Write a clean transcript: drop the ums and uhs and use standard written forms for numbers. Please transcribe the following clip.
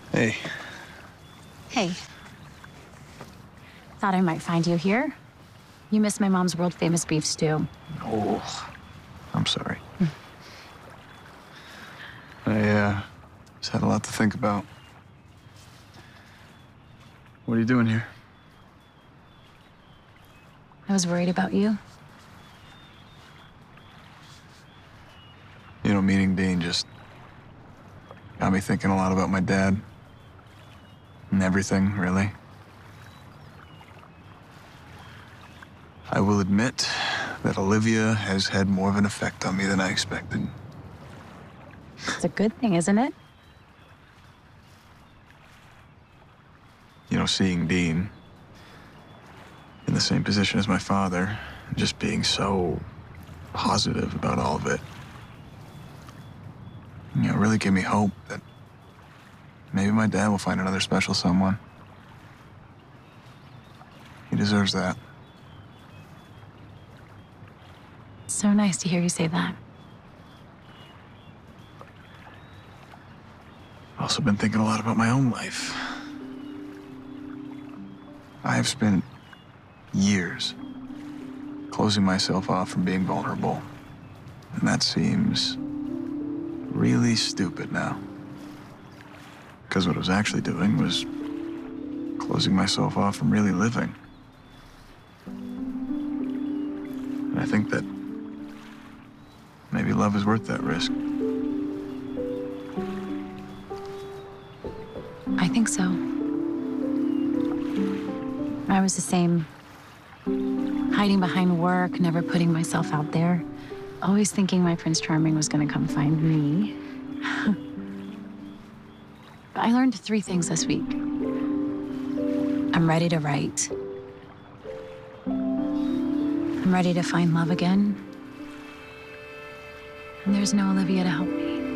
Hey, Hey, thought I might find you here. You missed my mom's world-famous beef stew. oh, I'm sorry. I just had a lot to think about. What are you doing here? I was worried about you. You know, meeting Dean just got me thinking a lot about my dad. And everything, really. I will admit that Olivia has had more of an effect on me than I expected. It's a good thing, isn't it? You know, seeing Dean in the same position as my father, just being so positive about all of it, you know, really gave me hope that maybe my dad will find another special someone. He deserves that. So nice to hear you say that. I've also been thinking a lot about my own life. I have spent years closing myself off from being vulnerable. And that seems really stupid now. Because what I was actually doing was closing myself off from really living. And I think that maybe love is worth that risk. I think so. I was the same. Hiding behind work, never putting myself out there. Always thinking my Prince Charming was gonna come find me. I learned 3 things this week. I'm ready to write. I'm ready to find love again. And there's no Olivia to help me.